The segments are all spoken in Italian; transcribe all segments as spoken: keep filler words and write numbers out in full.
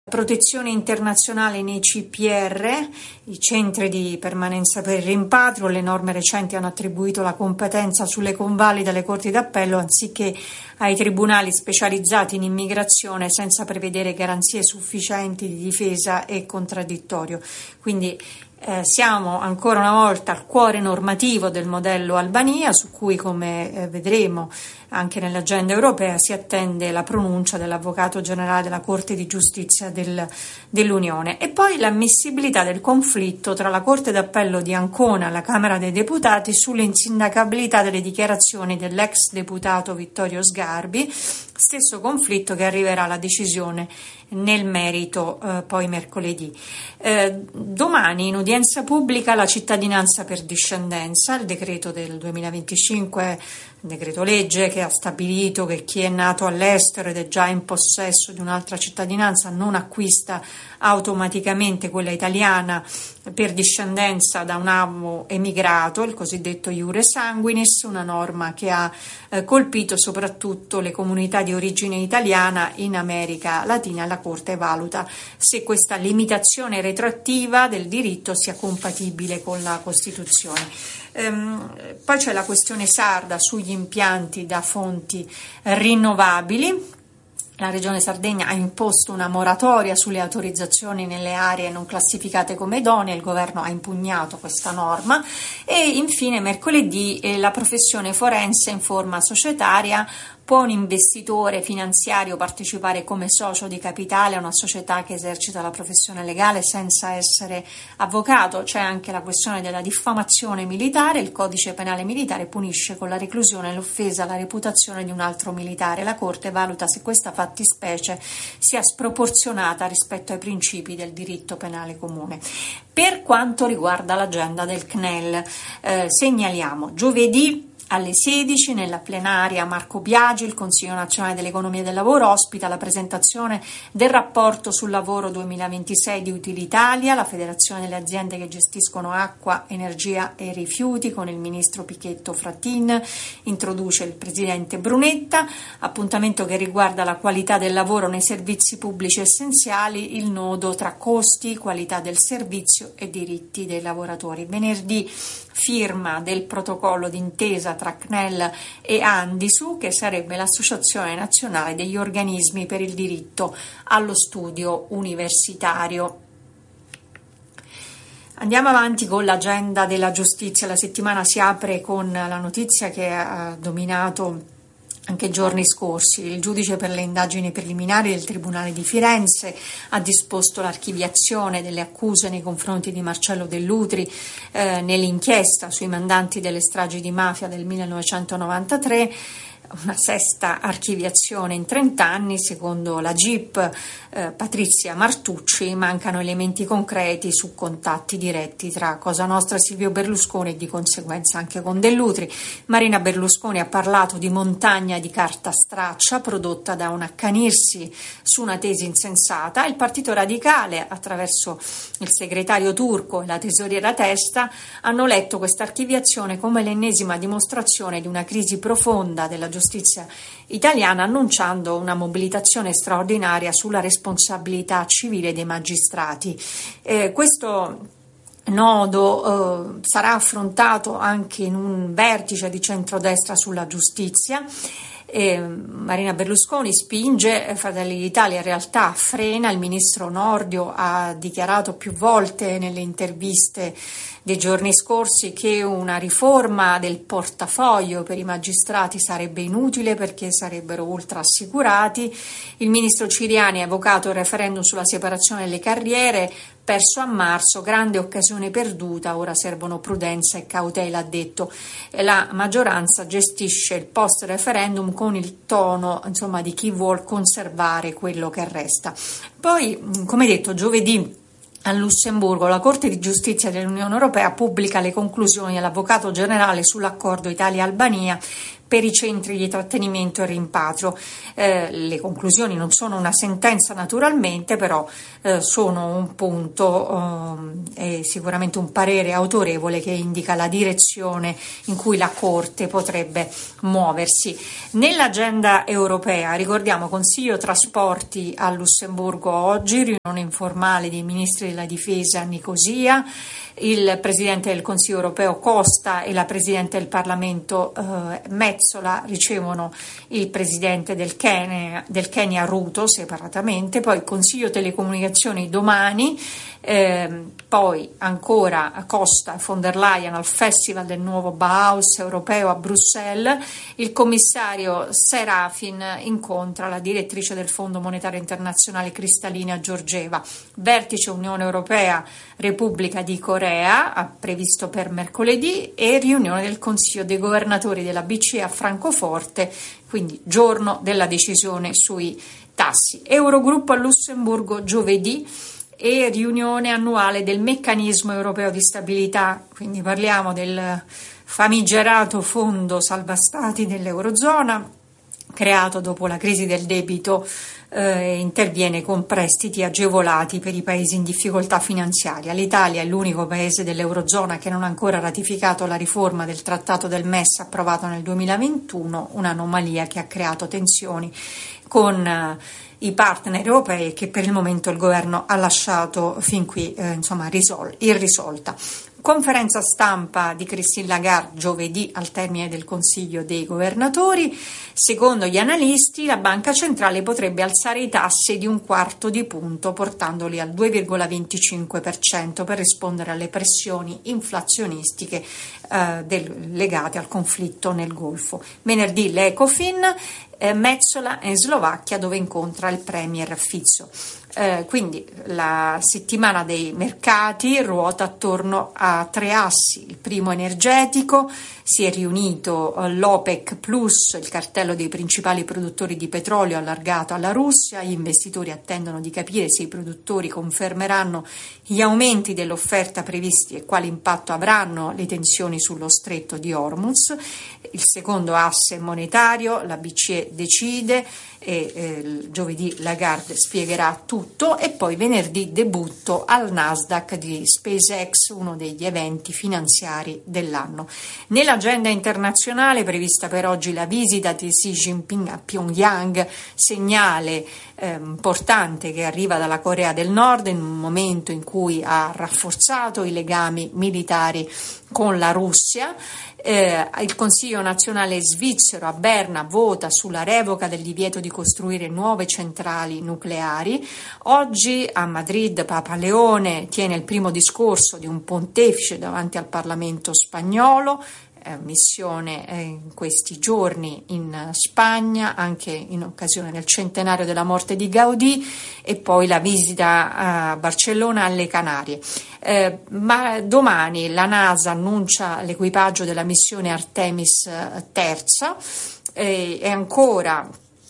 Protezione internazionale nei C P R, i centri di permanenza per il rimpatrio. Le norme recenti hanno attribuito la competenza sulle convalide alle corti d'appello anziché ai tribunali specializzati in immigrazione, senza prevedere garanzie sufficienti di difesa e contraddittorio. Quindi eh, siamo ancora una volta al cuore normativo del modello Albania, su cui, come eh, vedremo anche nell'agenda europea, si attende la pronuncia dell'Avvocato Generale della Corte di Giustizia del, dell'Unione. E poi l'ammissibilità del conflitto tra la Corte d'Appello di Ancona e la Camera dei Deputati sull'insindacabilità delle dichiarazioni dell'ex deputato Vittorio Sgarbi, stesso conflitto che arriverà alla decisione nel merito eh, poi mercoledì. Eh, domani in udienza pubblica la cittadinanza per discendenza, il decreto del duemilaventicinque, decreto legge che ha stabilito che chi è nato all'estero ed è già in possesso di un'altra cittadinanza non acquista automaticamente quella italiana per discendenza da un avo emigrato, il cosiddetto iure sanguinis, una norma che ha eh, colpito soprattutto le comunità di origine italiana in America Latina. La Corte valuta se questa limitazione retroattiva del diritto sia compatibile con la Costituzione. Ehm, poi c'è la questione sarda sugli impianti da fonti rinnovabili. La Regione Sardegna ha imposto una moratoria sulle autorizzazioni nelle aree non classificate come idonee, il governo ha impugnato questa norma. E infine mercoledì eh, la professione forense in forma societaria. Può un investitore finanziario partecipare come socio di capitale a una società che esercita la professione legale senza essere avvocato? C'è anche la questione della diffamazione militare. Il codice penale militare punisce con la reclusione l'offesa alla reputazione di un altro militare. La Corte valuta se questa fattispecie sia sproporzionata rispetto ai principi del diritto penale comune. Per quanto riguarda l'agenda del C N E L, eh, segnaliamo giovedì alle sedici nella plenaria Marco Biagi, il Consiglio Nazionale dell'Economia e del Lavoro ospita la presentazione del rapporto sul lavoro duemilaventisei di Utilitalia, la federazione delle aziende che gestiscono acqua, energia e rifiuti, con il ministro Pichetto Fratin, introduce il presidente Brunetta, appuntamento che riguarda la qualità del lavoro nei servizi pubblici essenziali, il nodo tra costi, qualità del servizio e diritti dei lavoratori. Venerdì firma del protocollo d'intesa tra C N E L e Andisu, che sarebbe l'Associazione Nazionale degli Organismi per il Diritto allo Studio Universitario. Andiamo avanti con l'agenda della giustizia. La settimana si apre con la notizia che ha dominato anche giorni scorsi. Il giudice per le indagini preliminari del Tribunale di Firenze ha disposto l'archiviazione delle accuse nei confronti di Marcello Dell'Utri eh, nell'inchiesta sui mandanti delle stragi di mafia del millenovecentonovantatré. Una sesta archiviazione in trenta anni, secondo la G I P eh, Patrizia Martucci. Mancano elementi concreti su contatti diretti tra Cosa Nostra e Silvio Berlusconi e di conseguenza anche con Dell'Utri. Marina Berlusconi ha parlato di montagna di carta straccia prodotta da un accanirsi su una tesi insensata. Il Partito Radicale, attraverso il segretario Turco e la tesoriera Testa, hanno letto questa archiviazione come l'ennesima dimostrazione di una crisi profonda della giustizia giustizia italiana, annunciando una mobilitazione straordinaria sulla responsabilità civile dei magistrati. Eh, questo nodo eh, sarà affrontato anche in un vertice di centrodestra sulla giustizia. Eh, Marina Berlusconi spinge, Fratelli d'Italia in realtà frena. Il ministro Nordio ha dichiarato più volte nelle interviste dei giorni scorsi che una riforma del portafoglio per i magistrati sarebbe inutile perché sarebbero ultra assicurati. Il ministro Ciriani ha evocato il referendum sulla separazione delle carriere, perso a marzo, grande occasione perduta, ora servono prudenza e cautela, ha detto. La maggioranza gestisce il post referendum con il tono, insomma, di chi vuol conservare quello che resta. Poi, come detto, giovedì a Lussemburgo la Corte di Giustizia dell'Unione Europea pubblica le conclusioni dell'Avvocato Generale sull'accordo Italia-Albania per i centri di trattenimento e rimpatrio. Eh, le conclusioni non sono una sentenza naturalmente, però eh, sono un punto eh, e sicuramente un parere autorevole che indica la direzione in cui la Corte potrebbe muoversi. Nell'agenda europea, ricordiamo, Consiglio Trasporti a Lussemburgo oggi, riunione informale dei ministri della difesa a Nicosia. Il Presidente del Consiglio europeo Costa e la Presidente del Parlamento eh, Metsola ricevono il Presidente del Kenya, del Kenya Ruto separatamente, poi il Consiglio Telecomunicazioni domani, eh, poi ancora Costa e von der Leyen al Festival del nuovo Bauhaus europeo a Bruxelles, il commissario Serafin incontra la direttrice del Fondo Monetario Internazionale Kristalina Georgieva, vertice Unione Europea Repubblica di Corea, previsto per mercoledì, e riunione del Consiglio dei governatori della B C E a Francoforte, quindi giorno della decisione sui tassi. Eurogruppo a Lussemburgo giovedì e riunione annuale del meccanismo europeo di stabilità, quindi parliamo del famigerato fondo salva stati dell'Eurozona, creato dopo la crisi del debito, eh, interviene con prestiti agevolati per i paesi in difficoltà finanziaria. L'Italia è l'unico paese dell'Eurozona che non ha ancora ratificato la riforma del Trattato del M E S approvato nel duemilaventuno, un'anomalia che ha creato tensioni con eh, i partner europei che per il momento il governo ha lasciato fin qui eh, insomma risol- irrisolta. Conferenza stampa di Christine Lagarde giovedì al termine del Consiglio dei governatori. Secondo gli analisti, la Banca Centrale potrebbe alzare i tassi di un quarto di punto, portandoli al due virgola venticinque per cento per rispondere alle pressioni inflazionistiche eh, del, legate al conflitto nel Golfo. Venerdì l'Ecofin, eh, Metsola in Slovacchia, dove incontra il premier Fizzo. Eh, quindi la settimana dei mercati ruota attorno a tre assi. Il primo energetico, si è riunito l'OPEC Plus, il cartello dei principali produttori di petrolio allargato alla Russia. Gli investitori attendono di capire se i produttori confermeranno gli aumenti dell'offerta previsti e quale impatto avranno le tensioni sullo stretto di Hormuz. Il secondo asse monetario, la B C E decide e eh, giovedì Lagarde spiegherà tutto, e poi venerdì debutto al Nasdaq di SpaceX, uno degli eventi finanziari dell'anno. Nell'agenda internazionale prevista per oggi la visita di Xi Jinping a Pyongyang, segnale eh, importante che arriva dalla Corea del Nord in un momento in cui ha rafforzato i legami militari con la Russia. Eh, il Consiglio nazionale svizzero a Berna vota sulla revoca del divieto di costruire nuove centrali nucleari. Oggi a Madrid Papa Leone tiene il primo discorso di un pontefice davanti al Parlamento spagnolo. Eh, missione eh, in questi giorni in Spagna, anche in occasione del centenario della morte di Gaudì, e poi la visita a Barcellona, alle Canarie. Eh, ma domani la NASA annuncia l'equipaggio della missione Artemis terza, eh, e ancora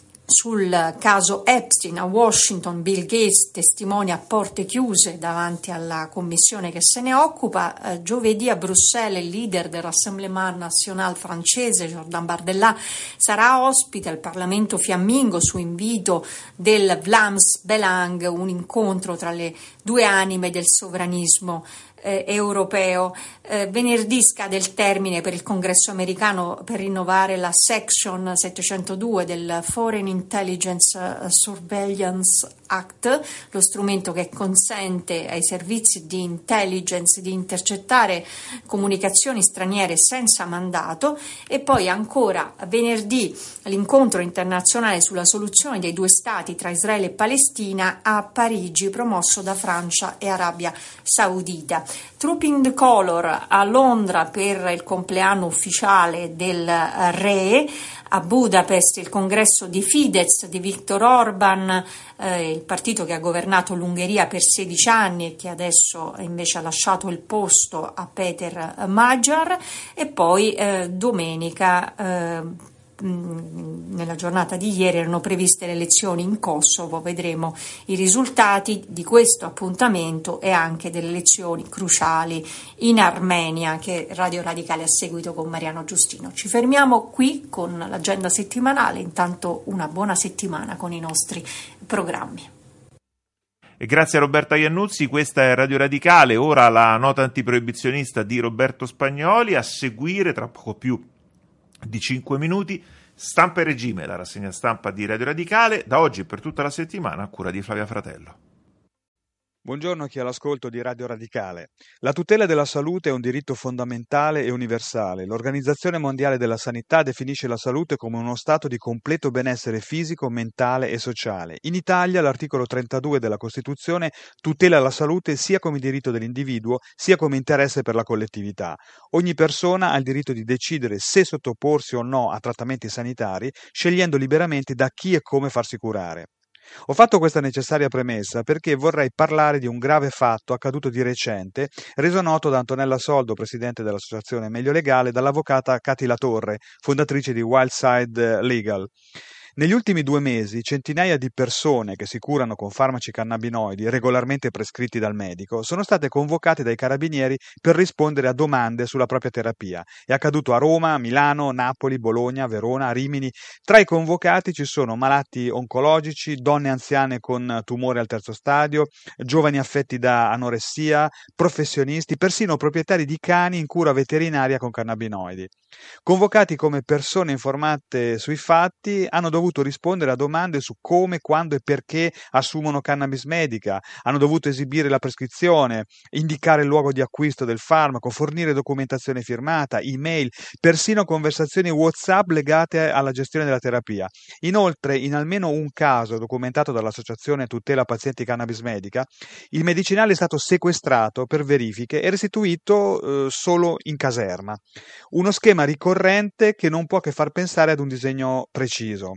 sul caso Epstein a Washington, Bill Gates testimonia a porte chiuse davanti alla commissione che se ne occupa. Eh, giovedì a Bruxelles il leader del Rassemblement National francese Jordan Bardella sarà ospite al Parlamento fiammingo su invito del Vlaams Belang, un incontro tra le due anime del sovranismo Eh, europeo. Eh, venerdì scade il termine per il Congresso americano per rinnovare la Section settecentodue del Foreign Intelligence Surveillance Act, lo strumento che consente ai servizi di intelligence di intercettare comunicazioni straniere senza mandato. E poi ancora venerdì l'incontro internazionale sulla soluzione dei due stati tra Israele e Palestina a Parigi, promosso da Francia e Arabia Saudita. Trooping the Color a Londra per il compleanno ufficiale del re. A Budapest il congresso di Fidesz di Viktor Orban, eh, il partito che ha governato l'Ungheria per sedici anni e che adesso invece ha lasciato il posto a Peter Magyar. E poi eh, domenica eh, mh, nella giornata di ieri erano previste le elezioni in Kosovo, vedremo i risultati di questo appuntamento e anche delle elezioni cruciali in Armenia che Radio Radicale ha seguito con Mariano Giustino. Ci fermiamo qui con l'agenda settimanale, intanto una buona settimana con i nostri programmi. E grazie a Roberta Iannuzzi, questa è Radio Radicale, ora la nota antiproibizionista di Roberto Spagnoli, a seguire tra poco più di cinque minuti Stampa e Regime, la rassegna stampa di Radio Radicale, da oggi e per tutta la settimana a cura di Flavia Fratello. Buongiorno a chi è all'ascolto di Radio Radicale. La tutela della salute è un diritto fondamentale e universale. L'Organizzazione Mondiale della Sanità definisce la salute come uno stato di completo benessere fisico, mentale e sociale. In Italia l'articolo trentadue della Costituzione tutela la salute sia come diritto dell'individuo sia come interesse per la collettività. Ogni persona ha il diritto di decidere se sottoporsi o no a trattamenti sanitari, scegliendo liberamente da chi e come farsi curare. Ho fatto questa necessaria premessa perché vorrei parlare di un grave fatto accaduto di recente, reso noto da Antonella Soldo, presidente dell'associazione Meglio Legale, e dall'avvocata Katy Latorre, fondatrice di Wildside Legal. Negli ultimi due mesi centinaia di persone che si curano con farmaci cannabinoidi regolarmente prescritti dal medico sono state convocate dai carabinieri per rispondere a domande sulla propria terapia. È accaduto a Roma, Milano, Napoli, Bologna, Verona, Rimini. Tra i convocati ci sono malati oncologici, donne anziane con tumore al terzo stadio, giovani affetti da anoressia, professionisti, persino proprietari di cani in cura veterinaria con cannabinoidi. Convocati come persone informate sui fatti, hanno dovuto rispondere a domande su come, quando e perché assumono cannabis medica, hanno dovuto esibire la prescrizione, indicare il luogo di acquisto del farmaco, fornire documentazione firmata, email, persino conversazioni WhatsApp legate alla gestione della terapia. Inoltre, in almeno un caso documentato dall'Associazione Tutela Pazienti Cannabis Medica, il medicinale è stato sequestrato per verifiche e restituito eh, solo in caserma. Uno schema ricorrente che non può che far pensare ad un disegno preciso.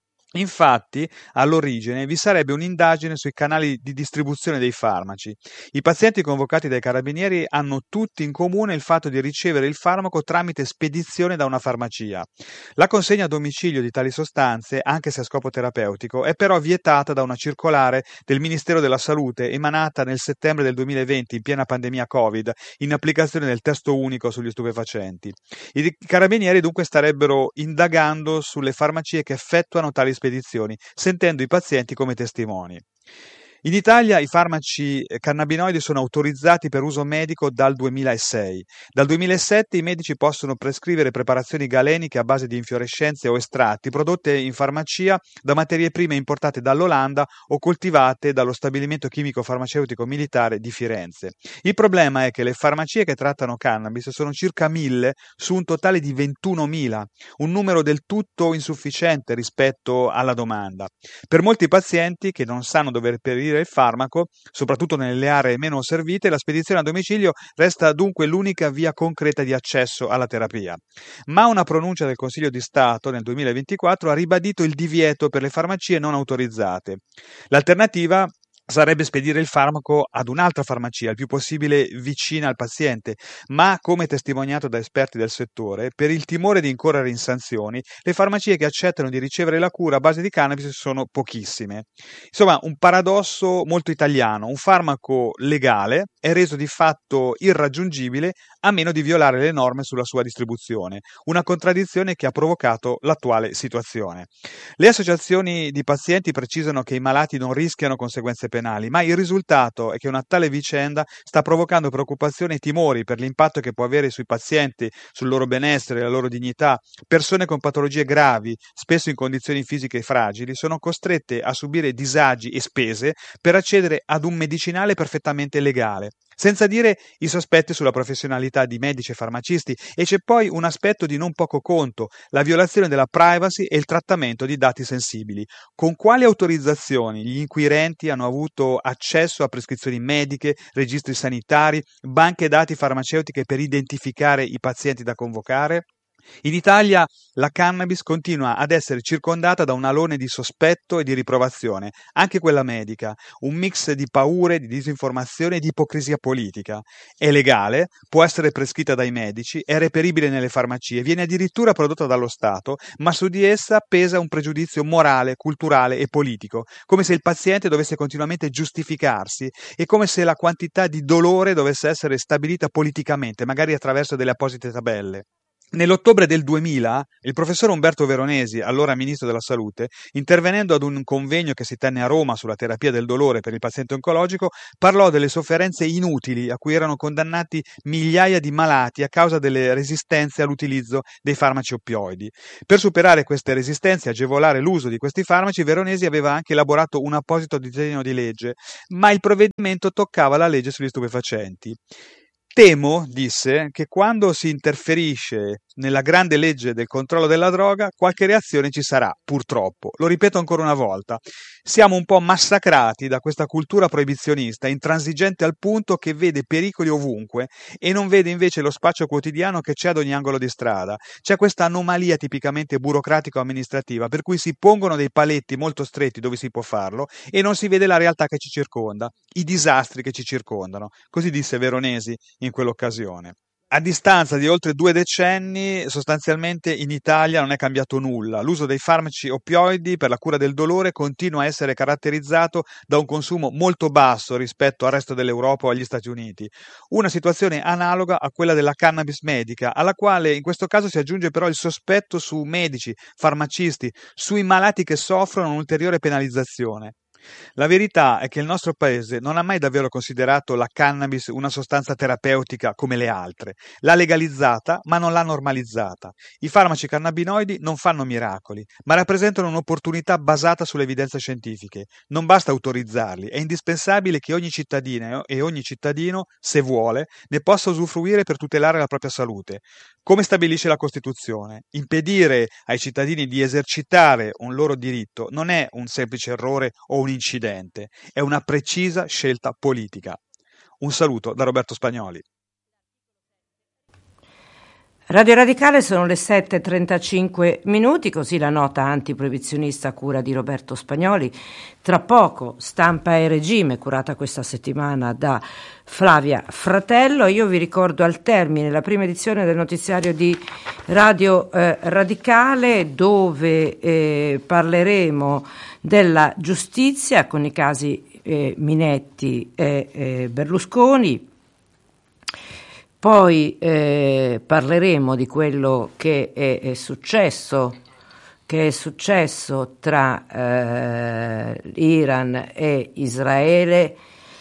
Infatti, all'origine vi sarebbe un'indagine sui canali di distribuzione dei farmaci. I pazienti convocati dai carabinieri hanno tutti in comune il fatto di ricevere il farmaco tramite spedizione da una farmacia. La consegna a domicilio di tali sostanze, anche se a scopo terapeutico, è però vietata da una circolare del Ministero della Salute emanata nel settembre del duemilaventi in piena pandemia Covid, in applicazione del testo unico sugli stupefacenti. I carabinieri dunque starebbero indagando sulle farmacie che effettuano tali spedizioni, sentendo i pazienti come testimoni. In Italia i farmaci cannabinoidi sono autorizzati per uso medico dal duemilasei. Dal duemilasette i medici possono prescrivere preparazioni galeniche a base di infiorescenze o estratti prodotte in farmacia da materie prime importate dall'Olanda o coltivate dallo stabilimento chimico farmaceutico militare di Firenze. Il problema è che le farmacie che trattano cannabis sono circa mille su un totale di ventunomila, un numero del tutto insufficiente rispetto alla domanda. Per molti pazienti che non sanno dove reperire il farmaco, soprattutto nelle aree meno servite, la spedizione a domicilio resta dunque l'unica via concreta di accesso alla terapia. Ma una pronuncia del Consiglio di Stato nel duemilaventiquattro ha ribadito il divieto per le farmacie non autorizzate. L'alternativa sarebbe spedire il farmaco ad un'altra farmacia, il più possibile vicina al paziente, ma come testimoniato da esperti del settore, per il timore di incorrere in sanzioni, le farmacie che accettano di ricevere la cura a base di cannabis sono pochissime. Insomma, un paradosso molto italiano: un farmaco legale è reso di fatto irraggiungibile a meno di violare le norme sulla sua distribuzione, una contraddizione che ha provocato l'attuale situazione. Le associazioni di pazienti precisano che i malati non rischiano conseguenze penali, ma il risultato è che una tale vicenda sta provocando preoccupazioni e timori per l'impatto che può avere sui pazienti, sul loro benessere, la loro dignità. Persone con patologie gravi, spesso in condizioni fisiche fragili, sono costrette a subire disagi e spese per accedere ad un medicinale perfettamente legale. Senza dire i sospetti sulla professionalità di medici e farmacisti, e c'è poi un aspetto di non poco conto: la violazione della privacy e il trattamento di dati sensibili. Con quali autorizzazioni gli inquirenti hanno avuto accesso a prescrizioni mediche, registri sanitari, banche dati farmaceutiche per identificare i pazienti da convocare? In Italia la cannabis continua ad essere circondata da un alone di sospetto e di riprovazione, anche quella medica, un mix di paure, di disinformazione e di ipocrisia politica. È legale, può essere prescritta dai medici, è reperibile nelle farmacie, viene addirittura prodotta dallo Stato, ma su di essa pesa un pregiudizio morale, culturale e politico, come se il paziente dovesse continuamente giustificarsi e come se la quantità di dolore dovesse essere stabilita politicamente, magari attraverso delle apposite tabelle. Nell'ottobre del duemila, il professor Umberto Veronesi, allora ministro della Salute, intervenendo ad un convegno che si tenne a Roma sulla terapia del dolore per il paziente oncologico, parlò delle sofferenze inutili a cui erano condannati migliaia di malati a causa delle resistenze all'utilizzo dei farmaci oppioidi. Per superare queste resistenze e agevolare l'uso di questi farmaci, Veronesi aveva anche elaborato un apposito disegno di legge, ma il provvedimento toccava la legge sugli stupefacenti. Temo, disse, che quando si interferisce nella grande legge del controllo della droga, qualche reazione ci sarà, purtroppo. Lo ripeto ancora una volta. Siamo un po' massacrati da questa cultura proibizionista, intransigente al punto che vede pericoli ovunque e non vede invece lo spaccio quotidiano che c'è ad ogni angolo di strada. C'è questa anomalia tipicamente burocratico-amministrativa, per cui si pongono dei paletti molto stretti dove si può farlo e non si vede la realtà che ci circonda, i disastri che ci circondano. Così disse Veronesi in quell'occasione. A distanza di oltre due decenni, sostanzialmente in Italia non è cambiato nulla. L'uso dei farmaci oppioidi per la cura del dolore continua a essere caratterizzato da un consumo molto basso rispetto al resto dell'Europa o agli Stati Uniti. Una situazione analoga a quella della cannabis medica, alla quale in questo caso si aggiunge però il sospetto su medici, farmacisti, sui malati che soffrono un'ulteriore penalizzazione. La verità è che il nostro paese non ha mai davvero considerato la cannabis una sostanza terapeutica come le altre. L'ha legalizzata, ma non l'ha normalizzata. I farmaci cannabinoidi non fanno miracoli, ma rappresentano un'opportunità basata sulle evidenze scientifiche. Non basta autorizzarli, è indispensabile che ogni cittadina e ogni cittadino, se vuole, ne possa usufruire per tutelare la propria salute. Come stabilisce la Costituzione, impedire ai cittadini di esercitare un loro diritto non è un semplice errore o un incidente, è una precisa scelta politica. Un saluto da Roberto Spagnoli. Radio Radicale sono le sette e trentacinque minuti, così la nota antiproibizionista a cura di Roberto Spagnoli. Tra poco Stampa e Regime, curata questa settimana da Flavia Fratello. Io vi ricordo al termine la prima edizione del notiziario di Radio eh, Radicale, dove eh, parleremo della giustizia con i casi eh, Minetti e eh, Berlusconi. Poi eh, parleremo di quello che è, è successo, che è successo tra eh, Iran e Israele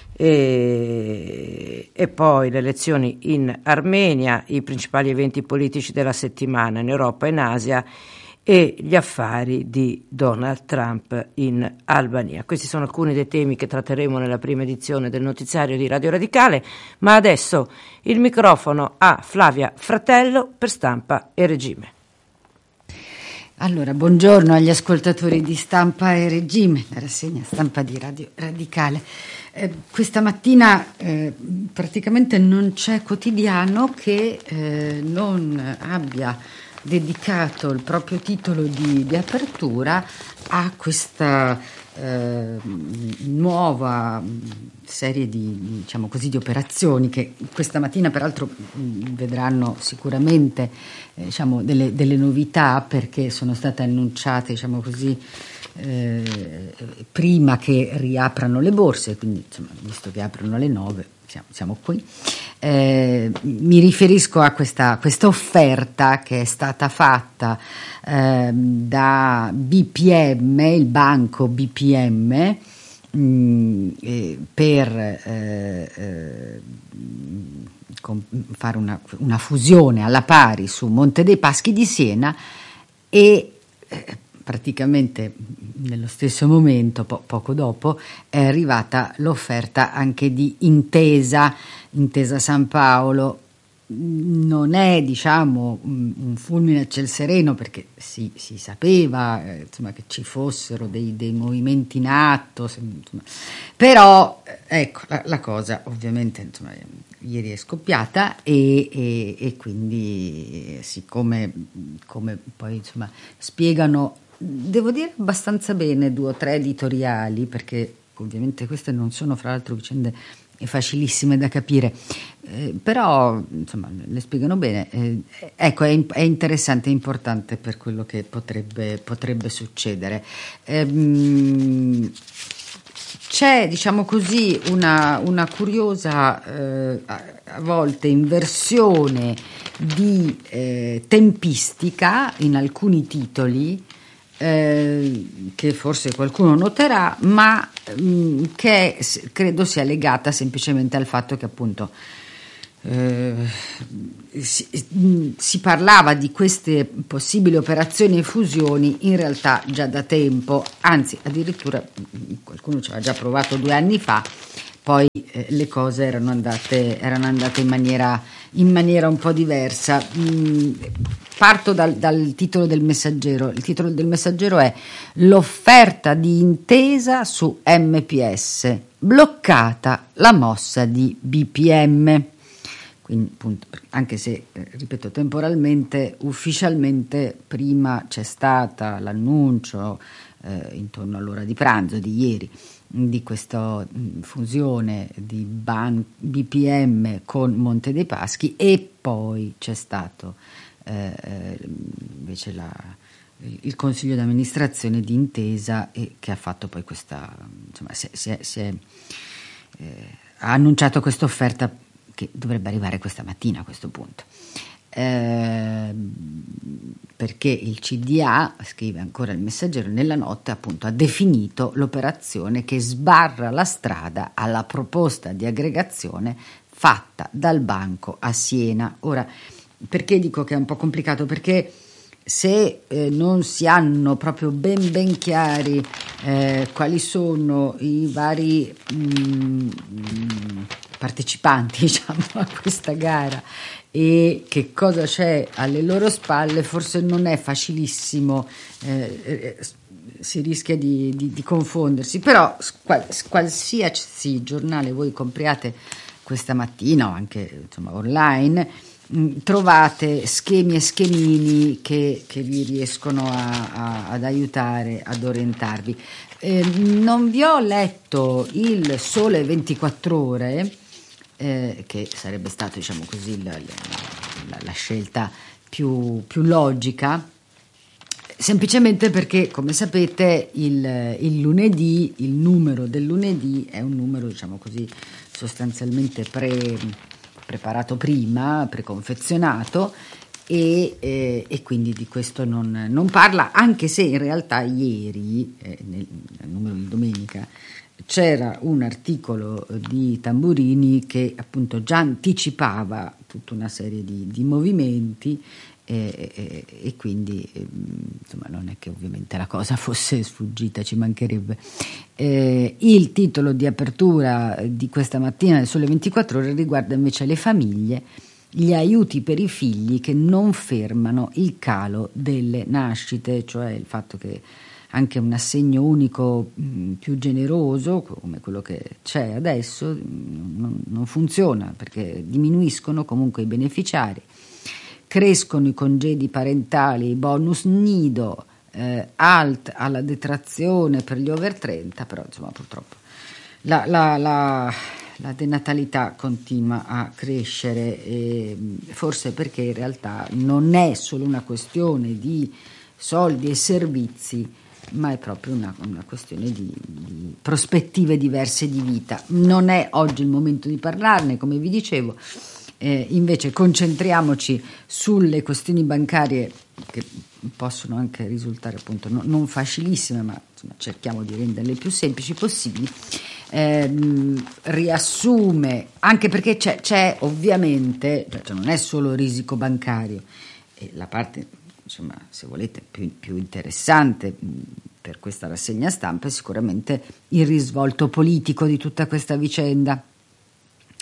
e, e poi le elezioni in Armenia, i principali eventi politici della settimana in Europa e in Asia e gli affari di Donald Trump in Albania. Questi sono alcuni dei temi che tratteremo nella prima edizione del notiziario di Radio Radicale, ma adesso il microfono a Flavia Fratello per Stampa e Regime. Allora, buongiorno agli ascoltatori di Stampa e Regime, la rassegna stampa di Radio Radicale. Eh, questa mattina eh, praticamente non c'è quotidiano che eh, non abbia dedicato il proprio titolo di, di apertura a questa eh, nuova serie di, diciamo così, di operazioni che questa mattina peraltro vedranno sicuramente eh, diciamo delle, delle novità, perché sono state annunciate, diciamo così, eh, prima che riaprano le borse, quindi insomma, visto che aprono alle nove siamo, siamo qui. Eh, mi riferisco a questa, questa offerta che è stata fatta eh, da B P M, il banco B P M, mh, eh, per eh, eh, con, fare una, una fusione alla pari su Monte dei Paschi di Siena e eh, praticamente nello stesso momento, po- poco dopo, è arrivata l'offerta anche di Intesa, Intesa San Paolo, non è, diciamo, un fulmine a ciel sereno, perché si, si sapeva eh, insomma, che ci fossero dei, dei movimenti in atto, se, insomma. Però ecco, la, la cosa ovviamente insomma, ieri è scoppiata e, e, e quindi siccome come poi insomma, spiegano, devo dire abbastanza bene, due o tre editoriali, perché ovviamente queste non sono fra l'altro vicende facilissime da capire, eh, però insomma le spiegano bene, eh, ecco è, è interessante, è importante per quello che potrebbe, potrebbe succedere. Ehm, c'è, diciamo così, una, una curiosa eh, a, a volte inversione di eh, tempistica in alcuni titoli, Eh, che forse qualcuno noterà, ma mh, che s- credo sia legata semplicemente al fatto che appunto eh, si, mh, si parlava di queste possibili operazioni e fusioni in realtà già da tempo, anzi addirittura mh, qualcuno ci aveva già provato due anni fa, poi eh, le cose erano andate, erano andate in maniera, in maniera un po' diversa. Mm, parto dal, dal titolo del Messaggero. Il titolo del Messaggero è l'offerta di intesa su M P S, bloccata la mossa di B P M. Quindi, appunto, anche se, eh, ripeto, temporalmente, ufficialmente prima c'è stata l'annuncio eh, intorno all'ora di pranzo di ieri di questa fusione di ban- B P M con Monte dei Paschi, e poi c'è stato eh, invece la, il consiglio d'amministrazione di Intesa, e che ha fatto poi questa, insomma, si, si, si è, eh, ha annunciato questa offerta che dovrebbe arrivare questa mattina a questo punto. Eh, perché il C D A, scrive ancora il Messaggero, nella notte appunto ha definito l'operazione che sbarra la strada alla proposta di aggregazione fatta dal banco a Siena. Ora, perché dico che è un po' complicato? Perché se eh, non si hanno proprio ben ben chiari eh, quali sono i vari mh, partecipanti, diciamo, a questa gara e che cosa c'è alle loro spalle, forse non è facilissimo, eh, eh, si rischia di, di, di confondersi, però qual, qualsiasi giornale voi compriate questa mattina o anche insomma online, mh, trovate schemi e schemini che, che vi riescono a, a, ad aiutare, ad orientarvi. Eh, non vi ho letto il Sole ventiquattro Ore, Eh, che sarebbe stato, diciamo così, la, la, la scelta più, più logica, semplicemente perché, come sapete, il, il lunedì, il numero del lunedì è un numero, diciamo così, sostanzialmente pre, preparato prima, preconfezionato, e, eh, e quindi di questo non, non parla, anche se in realtà ieri, eh, nel, nel numero di domenica, c'era un articolo di Tamburini che appunto già anticipava tutta una serie di, di movimenti e, e, e quindi insomma non è che ovviamente la cosa fosse sfuggita, ci mancherebbe. Eh, il titolo di apertura di questa mattina del Sole ventiquattro Ore riguarda invece le famiglie, gli aiuti per i figli che non fermano il calo delle nascite, cioè il fatto che anche un assegno unico mh, più generoso, come quello che c'è adesso, non, non funziona, perché diminuiscono comunque i beneficiari, crescono i congedi parentali, i bonus nido, eh, alt alla detrazione per gli over trenta, però insomma purtroppo la, la, la, la denatalità continua a crescere, e forse perché in realtà non è solo una questione di soldi e servizi, ma è proprio una, una questione di, di prospettive diverse di vita. Non è oggi il momento di parlarne, come vi dicevo, eh, invece concentriamoci sulle questioni bancarie, che possono anche risultare appunto no, non facilissime, ma insomma, cerchiamo di renderle più semplici possibili. Eh, riassume, anche perché c'è, c'è ovviamente, cioè non è solo risico bancario, e la parte, insomma, se volete, più, più interessante per questa rassegna stampa è sicuramente il risvolto politico di tutta questa vicenda.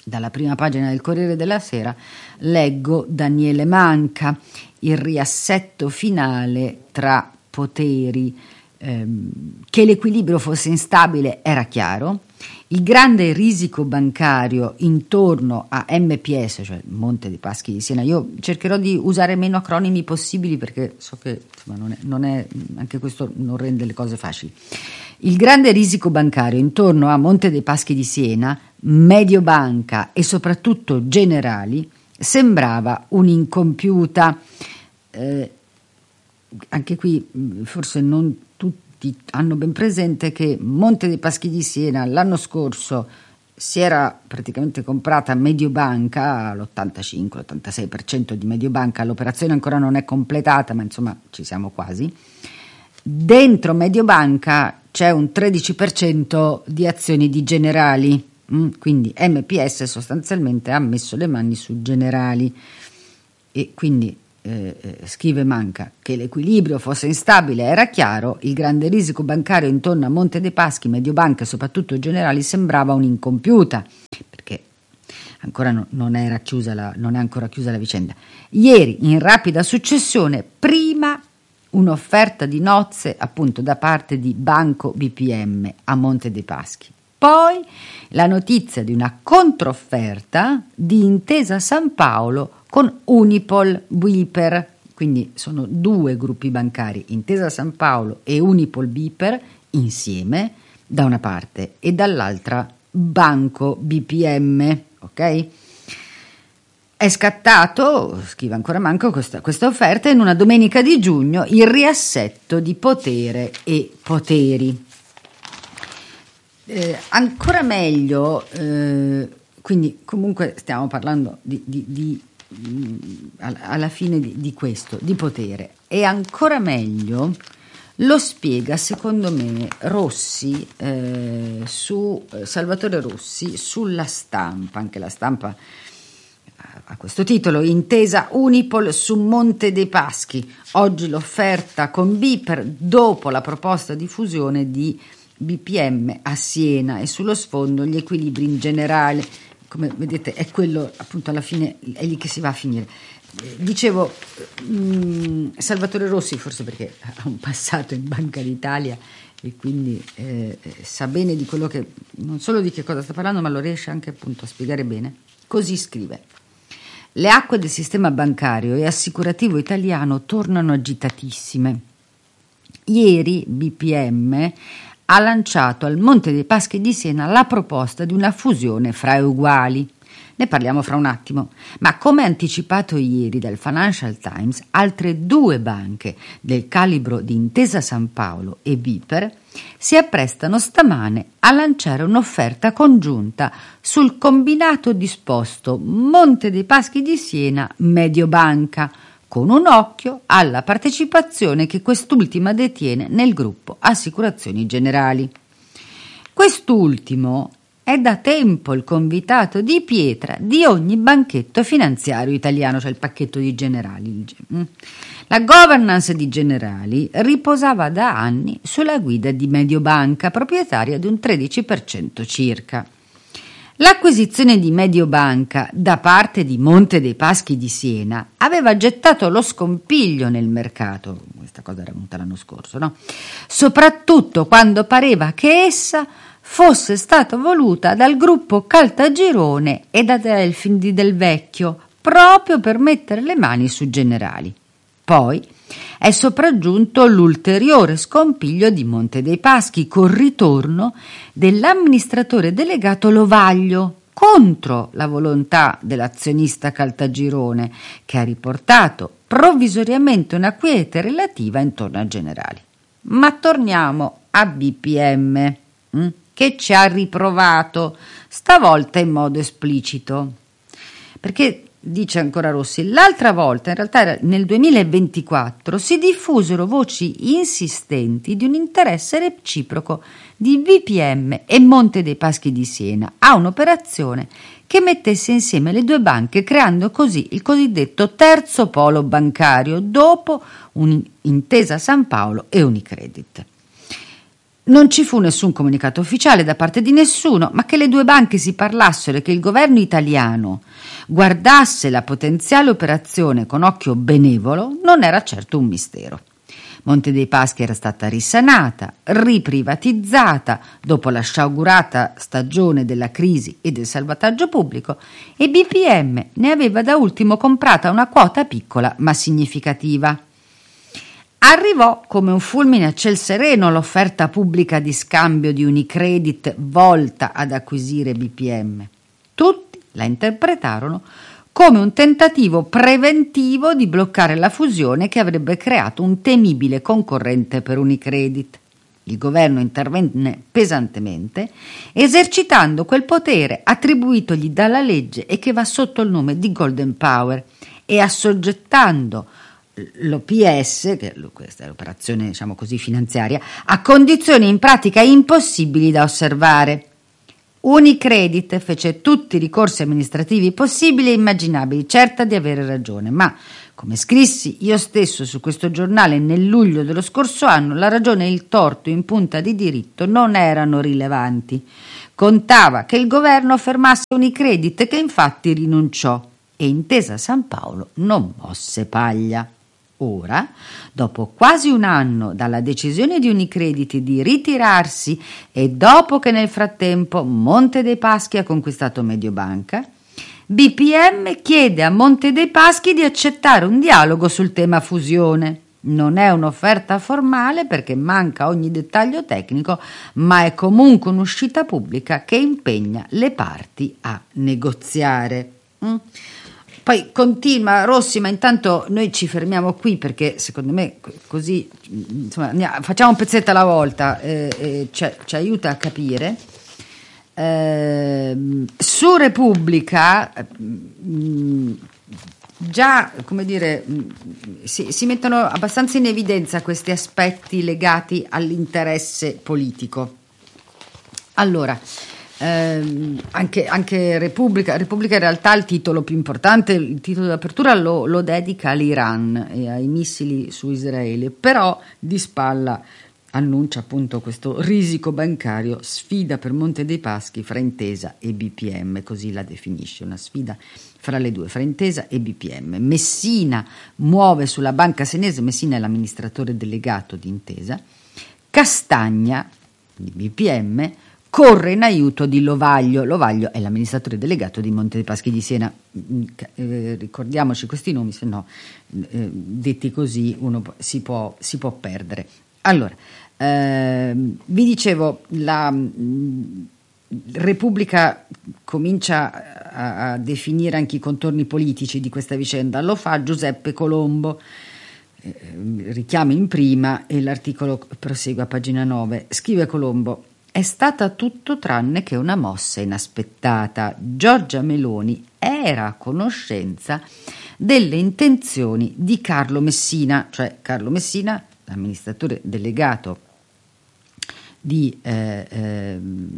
Dalla prima pagina del Corriere della Sera leggo Daniele Manca, il riassetto finale tra poteri, ehm, che l'equilibrio fosse instabile era chiaro, il grande risico bancario intorno a M P S, cioè Monte dei Paschi di Siena. Io cercherò di usare meno acronimi possibili perché so che insomma, non è, non è, anche questo non rende le cose facili. Il grande risico bancario intorno a Monte dei Paschi di Siena, Mediobanca e soprattutto Generali sembrava un'incompiuta. Eh, anche qui forse non tutti hanno ben presente che Monte dei Paschi di Siena l'anno scorso si era praticamente comprata Mediobanca, l'ottantacinque l'ottantasei per cento di Mediobanca, l'operazione ancora non è completata, ma insomma ci siamo quasi. Dentro Mediobanca c'è un tredici per cento di azioni di Generali, quindi M P S sostanzialmente ha messo le mani su Generali e quindi Eh, scrive Manca che l'equilibrio fosse instabile era chiaro, il grande risico bancario intorno a Monte dei Paschi, Mediobanca e soprattutto Generali sembrava un'incompiuta perché ancora no, non era chiusa la, non è ancora chiusa la vicenda. Ieri in rapida successione, prima un'offerta di nozze appunto da parte di Banco B P M a Monte dei Paschi, poi la notizia di una controfferta di Intesa San Paolo con Unipol Biper, quindi sono due gruppi bancari, Intesa San Paolo e Unipol Biper insieme da una parte e dall'altra Banco B P M, ok? È scattato, scrive ancora Manco, questa, questa offerta in una domenica di giugno, il riassetto di potere e poteri. Eh, ancora meglio, eh, quindi comunque stiamo parlando di, di, di alla fine di, di questo, di potere, e ancora meglio lo spiega secondo me Rossi, eh, su eh, Salvatore Rossi sulla Stampa, anche la Stampa a questo titolo, Intesa Unipol su Monte dei Paschi, oggi l'offerta con Biper dopo la proposta di fusione di B P M a Siena e sullo sfondo gli equilibri in generale. Come vedete è quello appunto alla fine, è lì che si va a finire. Eh, dicevo, mh, Salvatore Rossi, forse perché ha un passato in Banca d'Italia e quindi eh, sa bene di quello che, non solo di che cosa sta parlando, ma lo riesce anche appunto a spiegare bene. Così scrive: le acque del sistema bancario e assicurativo italiano tornano agitatissime. Ieri B P M ha lanciato al Monte dei Paschi di Siena la proposta di una fusione fra uguali. Ne parliamo fra un attimo, ma come anticipato ieri dal Financial Times, altre due banche del calibro di Intesa San Paolo e Biper si apprestano stamane a lanciare un'offerta congiunta sul combinato disposto Monte dei Paschi di Siena Mediobanca, con un occhio alla partecipazione che quest'ultima detiene nel gruppo Assicurazioni Generali. Quest'ultimo è da tempo il convitato di pietra di ogni banchetto finanziario italiano, cioè il pacchetto di Generali. La governance di Generali riposava da anni sulla guida di Mediobanca, proprietaria di un tredici per cento circa. L'acquisizione di Mediobanca da parte di Monte dei Paschi di Siena aveva gettato lo scompiglio nel mercato, questa cosa era venuta l'anno scorso, no? Soprattutto quando pareva che essa fosse stata voluta dal gruppo Caltagirone e da Delfin di Del Vecchio, proprio per mettere le mani su Generali. Poi è sopraggiunto l'ulteriore scompiglio di Monte dei Paschi col ritorno dell'amministratore delegato Lovaglio contro la volontà dell'azionista Caltagirone, che ha riportato provvisoriamente una quiete relativa intorno a Generali. Ma torniamo a B P M, hm, che ci ha riprovato, stavolta in modo esplicito. Perché, dice ancora Rossi, l'altra volta, in realtà era nel duemilaventiquattro, si diffusero voci insistenti di un interesse reciproco di B P M e Monte dei Paschi di Siena a un'operazione che mettesse insieme le due banche, creando così il cosiddetto terzo polo bancario dopo un'Intesa San Paolo e Unicredit. Non ci fu nessun comunicato ufficiale da parte di nessuno, ma che le due banche si parlassero e che il governo italiano guardasse la potenziale operazione con occhio benevolo non era certo un mistero. Monte dei Paschi era stata risanata, riprivatizzata dopo la sciagurata stagione della crisi e del salvataggio pubblico, e B P M ne aveva da ultimo comprata una quota piccola ma significativa. Arrivò come un fulmine a ciel sereno l'offerta pubblica di scambio di Unicredit volta ad acquisire B P M. Tutti la interpretarono come un tentativo preventivo di bloccare la fusione che avrebbe creato un temibile concorrente per Unicredit. Il governo intervenne pesantemente, esercitando quel potere attribuitogli dalla legge e che va sotto il nome di Golden Power, e assoggettando l'O P S, che questa è l'operazione diciamo così finanziaria, a condizioni in pratica impossibili da osservare. Unicredit fece tutti i ricorsi amministrativi possibili e immaginabili, certa di avere ragione, ma, come scrissi io stesso su questo giornale nel luglio dello scorso anno, la ragione e il torto in punta di diritto non erano rilevanti. Contava che il governo fermasse Unicredit, che infatti rinunciò, e Intesa San Paolo non mosse paglia. Ora, dopo quasi un anno dalla decisione di Unicredit di ritirarsi e dopo che nel frattempo Monte dei Paschi ha conquistato Mediobanca, B P M chiede a Monte dei Paschi di accettare un dialogo sul tema fusione. Non è un'offerta formale perché manca ogni dettaglio tecnico, ma è comunque un'uscita pubblica che impegna le parti a negoziare. Mm? Poi continua Rossi, ma intanto noi ci fermiamo qui perché secondo me così insomma, facciamo un pezzetto alla volta, eh, eh, ci, ci aiuta a capire. Eh, su Repubblica mh, già, come dire, mh, si, si mettono abbastanza in evidenza questi aspetti legati all'interesse politico. Allora, Eh, anche, anche Repubblica, Repubblica in realtà il titolo più importante, il titolo d'apertura lo, lo dedica all'Iran e ai missili su Israele, però di spalla annuncia appunto questo risico bancario, sfida per Monte dei Paschi fra Intesa e B P M, così la definisce, una sfida fra le due, fra Intesa e B P M. Messina muove sulla banca senese, Messina è l'amministratore delegato di Intesa, Castagna di B P M corre in aiuto di Lovaglio. Lovaglio è l'amministratore delegato di Monte dei Paschi di Siena. Eh, ricordiamoci questi nomi, se no eh, detti così uno si può, si può perdere. Allora, eh, vi dicevo, la mh, Repubblica comincia a, a definire anche i contorni politici di questa vicenda. Lo fa Giuseppe Colombo. Eh, richiamo in prima e l'articolo prosegue a pagina nove. Scrive Colombo: è stata tutto tranne che una mossa inaspettata. Giorgia Meloni era a conoscenza delle intenzioni di Carlo Messina, cioè Carlo Messina, l'amministratore delegato di, eh, eh,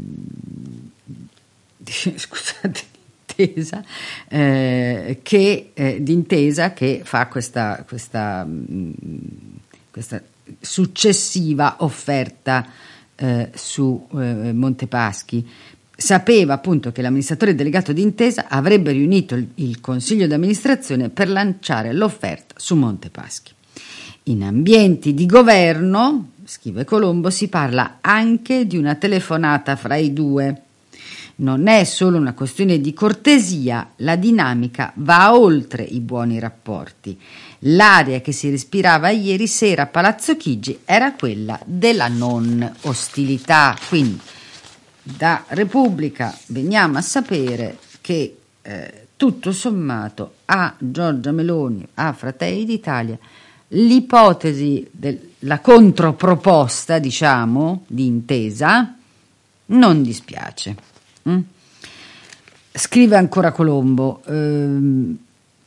di scusate, Intesa, eh, che, eh, di Intesa che fa questa, questa, mh, questa successiva offerta Eh, su eh, Montepaschi. Sapeva appunto che l'amministratore delegato di Intesa avrebbe riunito il, il consiglio di amministrazione per lanciare l'offerta su Montepaschi. In ambienti di governo, scrive Colombo, si parla anche di una telefonata fra i due. Non è solo una questione di cortesia, la dinamica va oltre i buoni rapporti. L'aria che si respirava ieri sera a Palazzo Chigi era quella della non ostilità. Quindi da Repubblica veniamo a sapere che eh, tutto sommato a Giorgia Meloni, a Fratelli d'Italia, l'ipotesi della controproposta, diciamo, di Intesa non dispiace. Mm? Scrive ancora Colombo, ehm,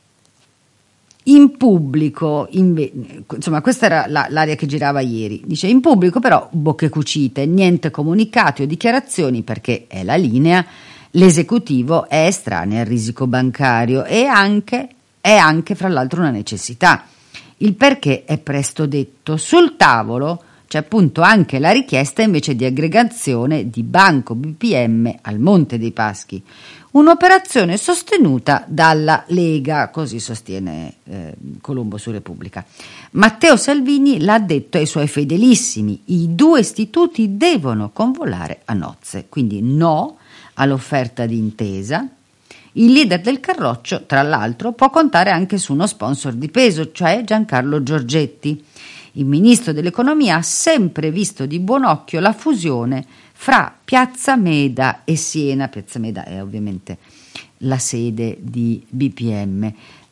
in pubblico, inve- insomma questa era la, l'aria che girava ieri, dice in pubblico però bocche cucite, niente comunicati o dichiarazioni perché è la linea, l'esecutivo è estraneo al risico bancario e anche, è anche fra l'altro una necessità. Il perché è presto detto, sul tavolo c'è appunto anche la richiesta invece di aggregazione di Banco B P M al Monte dei Paschi, un'operazione sostenuta dalla Lega, così sostiene eh, Colombo su Repubblica. Matteo Salvini l'ha detto ai suoi fedelissimi: i due istituti devono convolare a nozze, quindi no all'offerta di intesa. Il leader del Carroccio, tra l'altro, può contare anche su uno sponsor di peso, cioè Giancarlo Giorgetti. Il ministro dell'economia ha sempre visto di buon occhio la fusione fra Piazza Meda e Siena. Piazza Meda è ovviamente la sede di B P M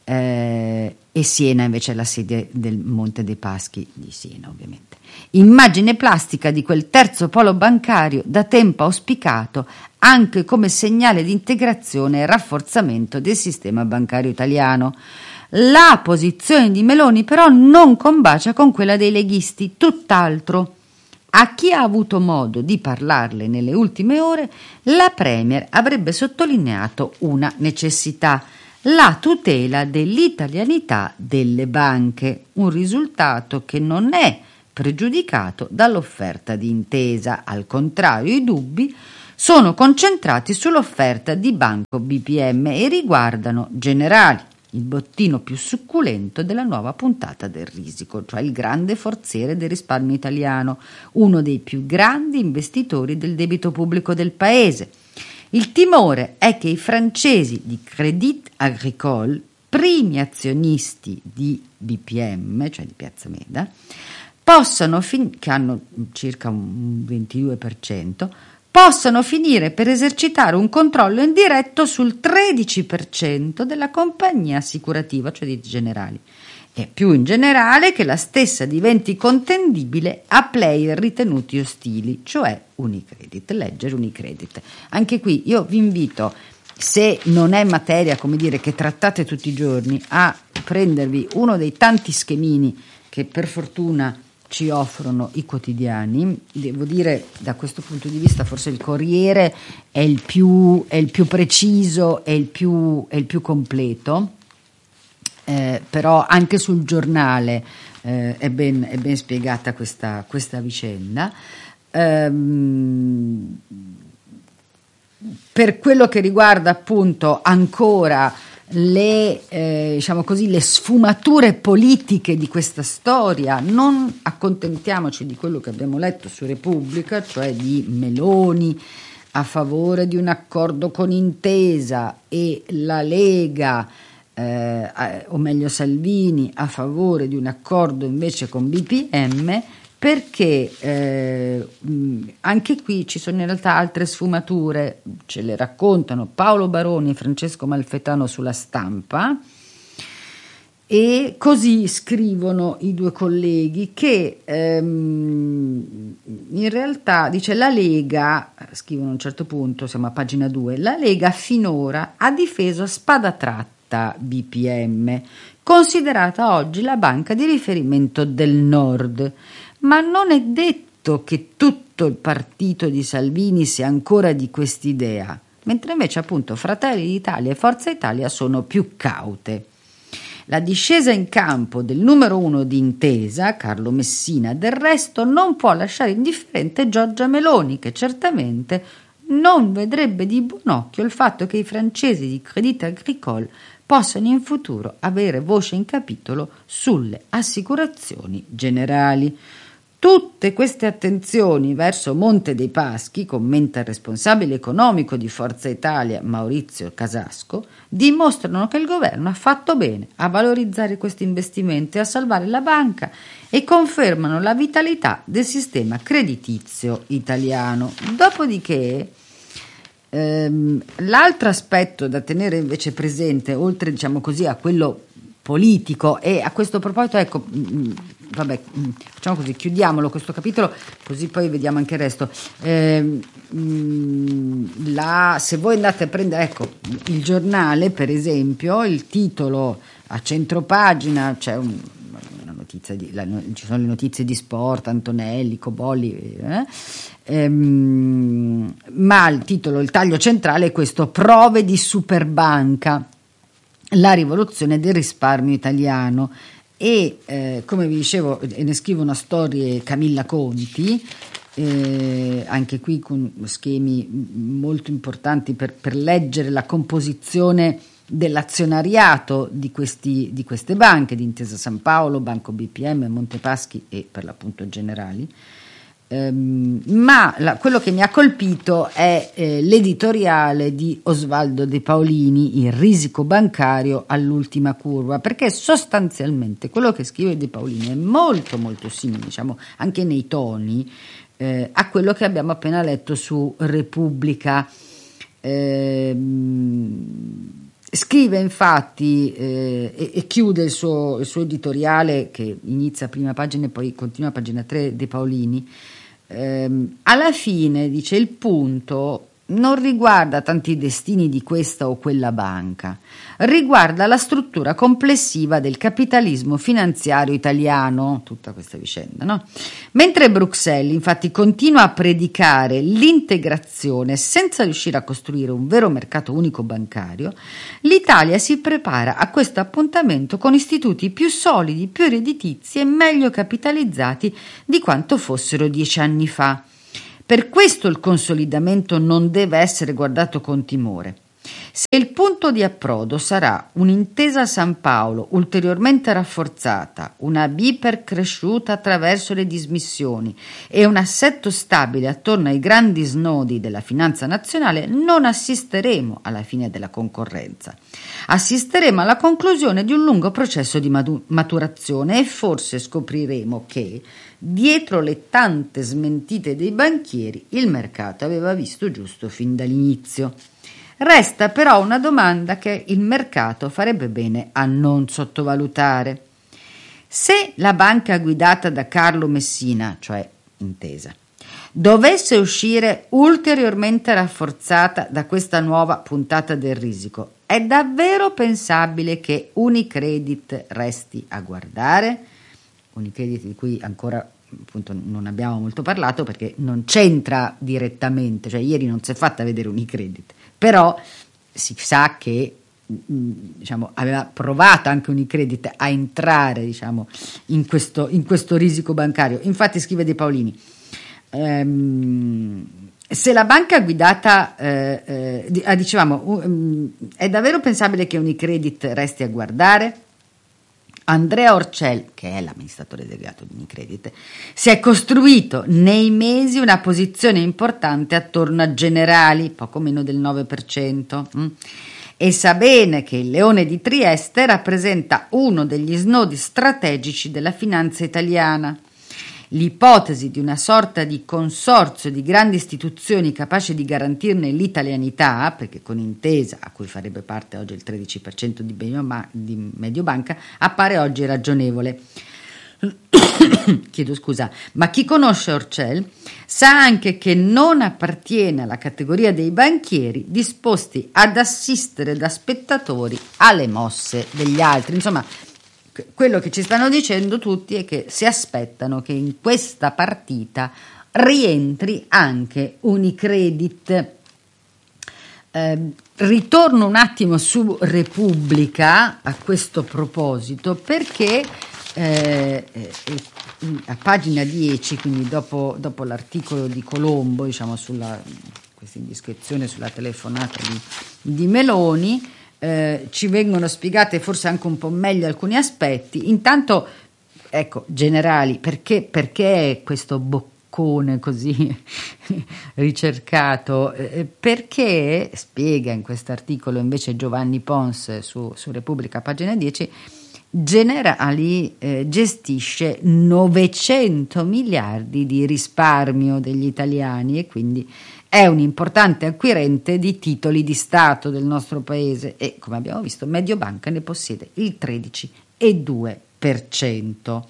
eh, e Siena invece è la sede del Monte dei Paschi di Siena, ovviamente. Immagine plastica di quel terzo polo bancario da tempo auspicato anche come segnale di integrazione e rafforzamento del sistema bancario italiano. La posizione di Meloni però non combacia con quella dei leghisti, tutt'altro. A chi ha avuto modo di parlarle nelle ultime ore, la Premier avrebbe sottolineato una necessità: la tutela dell'italianità delle banche, un risultato che non è pregiudicato dall'offerta di intesa. Al contrario, i dubbi sono concentrati sull'offerta di Banco B P M e riguardano Generali, il bottino più succulento della nuova puntata del Risico, cioè il grande forziere del risparmio italiano, uno dei più grandi investitori del debito pubblico del paese. Il timore è che i francesi di Crédit Agricole, primi azionisti di B P M, cioè di Piazza Meda, possano fin- che hanno circa un ventidue per cento, possano finire per esercitare un controllo indiretto sul tredici per cento della compagnia assicurativa, cioè di Generali, e più in generale che la stessa diventi contendibile a player ritenuti ostili, cioè Unicredit, Ledger Unicredit. Anche qui io vi invito, se non è materia, come dire, che trattate tutti i giorni, a prendervi uno dei tanti schemini che per fortuna ci offrono i quotidiani. Devo dire, da questo punto di vista forse il Corriere è il più, è il più preciso, è il più, è il più completo, eh, però anche sul Giornale eh, è, ben, è ben spiegata questa, questa vicenda. Ehm, per quello che riguarda appunto ancora le, eh, diciamo così, le sfumature politiche di questa storia, non accontentiamoci di quello che abbiamo letto su Repubblica, cioè di Meloni a favore di un accordo con Intesa e la Lega, eh, o meglio Salvini, a favore di un accordo invece con B P M, perché eh, anche qui ci sono in realtà altre sfumature, ce le raccontano Paolo Baroni e Francesco Malfetano sulla Stampa, e così scrivono i due colleghi che ehm, in realtà, dice, la Lega, scrivono a un certo punto, siamo a pagina due, la Lega finora ha difeso a spada tratta B P M, considerata oggi la banca di riferimento del Nord. Ma non è detto che tutto il partito di Salvini sia ancora di quest'idea, mentre invece appunto Fratelli d'Italia e Forza Italia sono più caute. La discesa in campo del numero uno di Intesa, Carlo Messina, del resto non può lasciare indifferente Giorgia Meloni, che certamente non vedrebbe di buon occhio il fatto che i francesi di Crédit Agricole possano in futuro avere voce in capitolo sulle assicurazioni Generali. Tutte queste attenzioni verso Monte dei Paschi, commenta il responsabile economico di Forza Italia Maurizio Casasco, dimostrano che il governo ha fatto bene a valorizzare questi investimenti e a salvare la banca e confermano la vitalità del sistema creditizio italiano. Dopodiché ehm, l'altro aspetto da tenere invece presente, oltre diciamo così a quello politico, e a questo proposito, ecco, mh, vabbè, mh, facciamo così, chiudiamolo questo capitolo, così poi vediamo anche il resto. Eh, mh, la, se voi andate a prendere, ecco, il Giornale, per esempio, il titolo a centropagina, c'è un, una notizia di, la, ci sono le notizie di sport, Antonelli, Cobolli, eh, ehm, ma il titolo, il taglio centrale è questo: prove di superbanca, la rivoluzione del risparmio italiano. e eh, come vi dicevo ne scrivono storie Camilla Conti, eh, anche qui con schemi molto importanti per, per leggere la composizione dell'azionariato di, questi, di queste banche, di Intesa San Paolo, Banco B P M, Montepaschi e per l'appunto Generali. Um, ma la, quello che mi ha colpito è eh, l'editoriale di Osvaldo De Paolini, Il risico bancario all'ultima curva, perché sostanzialmente quello che scrive De Paolini è molto molto simile, diciamo, anche nei toni eh, a quello che abbiamo appena letto su Repubblica. Eh, scrive infatti eh, e, e chiude il suo, il suo editoriale, che inizia a prima pagina e poi continua a pagina tre, De Paolini. Ehm, alla fine dice: il punto non riguarda tanto i destini di questa o quella banca, riguarda la struttura complessiva del capitalismo finanziario italiano, tutta questa vicenda, no? Mentre Bruxelles infatti continua a predicare l'integrazione senza riuscire a costruire un vero mercato unico bancario, l'Italia si prepara a questo appuntamento con istituti più solidi, più redditizi e meglio capitalizzati di quanto fossero dieci anni fa. Per questo il consolidamento non deve essere guardato con timore. Se il punto di approdo sarà un'intesa San Paolo ulteriormente rafforzata, una BIPER cresciuta attraverso le dismissioni e un assetto stabile attorno ai grandi snodi della finanza nazionale, non assisteremo alla fine della concorrenza. Assisteremo alla conclusione di un lungo processo di maturazione e forse scopriremo che, dietro le tante smentite dei banchieri, il mercato aveva visto giusto fin dall'inizio. Resta però una domanda che il mercato farebbe bene a non sottovalutare. Se la banca guidata da Carlo Messina, cioè Intesa, dovesse uscire ulteriormente rafforzata da questa nuova puntata del risico, è davvero pensabile che Unicredit resti a guardare? Unicredit di cui ancora appunto non abbiamo molto parlato perché non c'entra direttamente, cioè ieri non si è fatta vedere Unicredit, però si sa che diciamo aveva provato anche Unicredit a entrare diciamo in questo, in questo risico bancario. Infatti scrive De Paolini: ehm, se la banca guidata eh, eh, dicevamo um, è davvero pensabile che Unicredit resti a guardare? Andrea Orcel, che è l'amministratore delegato di Unicredit, si è costruito nei mesi una posizione importante attorno a Generali, poco meno del nove per cento, mm? e sa bene che il Leone di Trieste rappresenta uno degli snodi strategici della finanza italiana. L'ipotesi di una sorta di consorzio di grandi istituzioni capace di garantirne l'italianità, perché con Intesa, a cui farebbe parte oggi il tredici per cento di Mediobanca, appare oggi ragionevole. Chiedo scusa, ma chi conosce Orcel sa anche che non appartiene alla categoria dei banchieri disposti ad assistere da spettatori alle mosse degli altri. Insomma, quello che ci stanno dicendo tutti è che si aspettano che in questa partita rientri anche Unicredit. Eh, ritorno un attimo su Repubblica a questo proposito perché eh, eh, a pagina dieci, quindi dopo, dopo l'articolo di Colombo, diciamo sulla questa indiscrezione sulla telefonata di, di Meloni, Eh, ci vengono spiegate forse anche un po' meglio alcuni aspetti. Intanto, ecco, Generali, perché, perché questo boccone così ricercato? Eh, perché, spiega in questo articolo invece Giovanni Pons su, su Repubblica, pagina dieci, Generali eh, gestisce novecento miliardi di risparmio degli italiani e quindi è un importante acquirente di titoli di Stato del nostro paese e, come abbiamo visto, Mediobanca ne possiede il tredici virgola due per cento.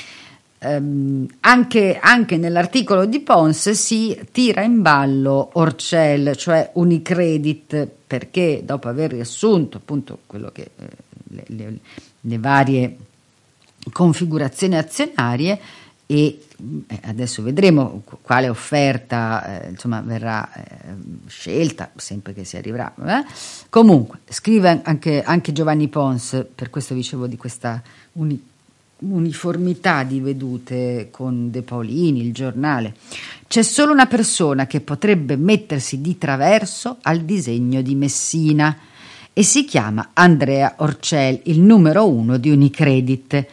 Um, anche, anche nell'articolo di Pons si tira in ballo Orcel, cioè Unicredit, perché dopo aver riassunto appunto quello che eh, le, le, le varie configurazioni azionarie e adesso vedremo quale offerta eh, insomma verrà eh, scelta, sempre che si arriverà. Eh? Comunque scrive anche, anche Giovanni Pons, per questo dicevo di questa uni, uniformità di vedute con De Paolini, Il Giornale. C'è solo una persona che potrebbe mettersi di traverso al disegno di Messina e si chiama Andrea Orcel, il numero uno di Unicredit,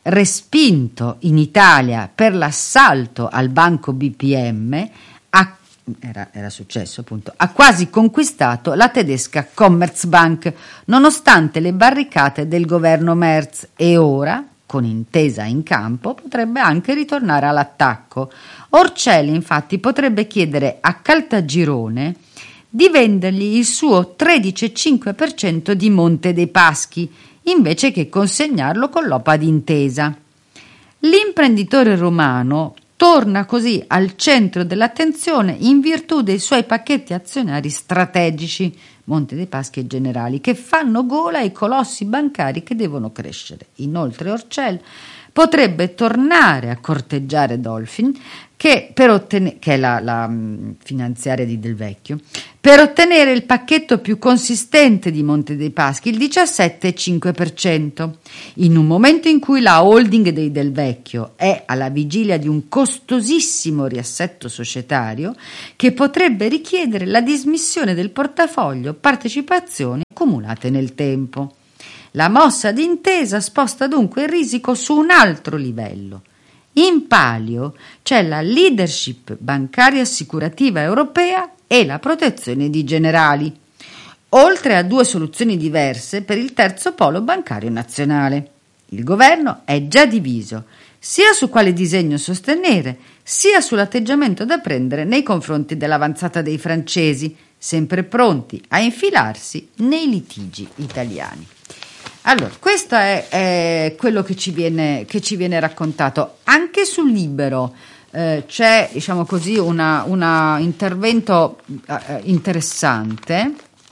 respinto in Italia per l'assalto al banco B P M, ha, era, era successo appunto, ha quasi conquistato la tedesca Commerzbank nonostante le barricate del governo Merz e ora, con intesa in campo, potrebbe anche ritornare all'attacco. Orcel infatti potrebbe chiedere a Caltagirone di vendergli il suo tredici virgola cinque per cento di Monte dei Paschi invece che consegnarlo con l'O P A d'intesa. L'imprenditore romano torna così al centro dell'attenzione in virtù dei suoi pacchetti azionari strategici, Monte dei Paschi e Generali, che fanno gola ai colossi bancari che devono crescere. Inoltre Orcel potrebbe tornare a corteggiare Dolphin, che, per ottenere, che è la, la mh, finanziaria di Del Vecchio, per ottenere il pacchetto più consistente di Monte dei Paschi, il diciassette virgola cinque per cento, in un momento in cui la holding dei Del Vecchio è alla vigilia di un costosissimo riassetto societario che potrebbe richiedere la dismissione del portafoglio partecipazioni accumulate nel tempo. La mossa d'intesa sposta dunque il risico su un altro livello. In palio c'è la leadership bancaria assicurativa europea e la protezione di Generali, oltre a due soluzioni diverse per il terzo polo bancario nazionale. Il governo è già diviso sia su quale disegno sostenere, sia sull'atteggiamento da prendere nei confronti dell'avanzata dei francesi, sempre pronti a infilarsi nei litigi italiani. Allora, questo è, è quello che ci viene, che ci viene raccontato. Anche sul Libero eh, c'è, diciamo così, un intervento eh, interessante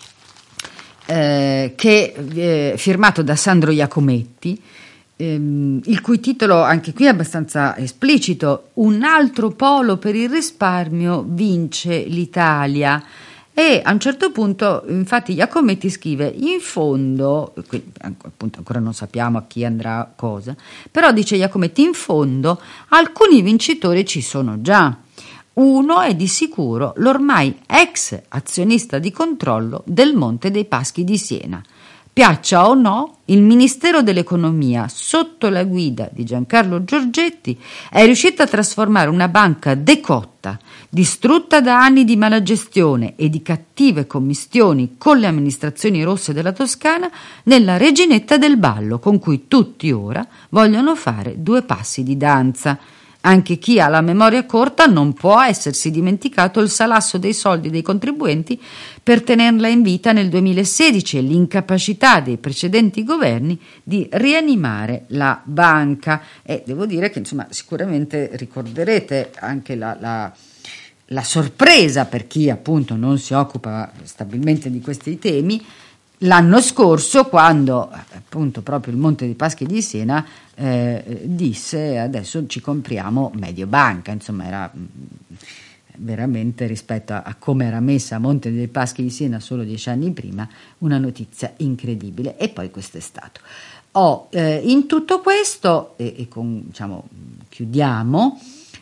eh, che è firmato da Sandro Iacometti, ehm, il cui titolo anche qui è abbastanza esplicito: Un altro polo per il risparmio vince l'Italia. E a un certo punto, infatti, Iacometti scrive, in fondo, appunto ancora non sappiamo a chi andrà cosa, però dice Iacometti, in fondo alcuni vincitori ci sono già. Uno è di sicuro l'ormai ex azionista di controllo del Monte dei Paschi di Siena. Piaccia o no, il Ministero dell'Economia, sotto la guida di Giancarlo Giorgetti, è riuscito a trasformare una banca decotta, distrutta da anni di malagestione e di cattive commistioni con le amministrazioni rosse della Toscana, nella reginetta del ballo con cui tutti ora vogliono fare due passi di danza. Anche chi ha la memoria corta non può essersi dimenticato il salasso dei soldi dei contribuenti per tenerla in vita nel duemilasedici e l'incapacità dei precedenti governi di rianimare la banca. E devo dire che, insomma, sicuramente ricorderete anche la, la, la sorpresa per chi appunto non si occupa stabilmente di questi temi l'anno scorso, quando appunto proprio il Monte dei Paschi di Siena eh, disse adesso ci compriamo Mediobanca. Insomma, era veramente, rispetto a, a come era messa Monte dei Paschi di Siena solo dieci anni prima, una notizia incredibile. E poi questo è stato. Oh, eh, in tutto questo, e, e con, diciamo, chiudiamo,